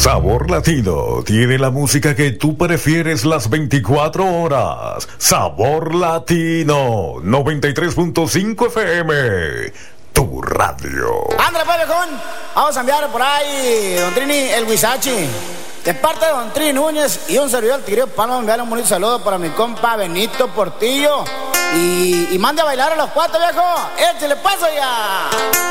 Sabor Latino tiene la música que tú prefieres las 24 horas. Sabor Latino 93.5 FM. Tu radio. Ándale, pues, viejón. Vamos a enviar por ahí, don Trini, el Huizachi. De parte de don Trini Núñez y un servidor del Tigrillo Palma, enviarle un bonito saludo para mi compa Benito Portillo. Y mande a bailar a los cuatro, viejo. Échale paso ya.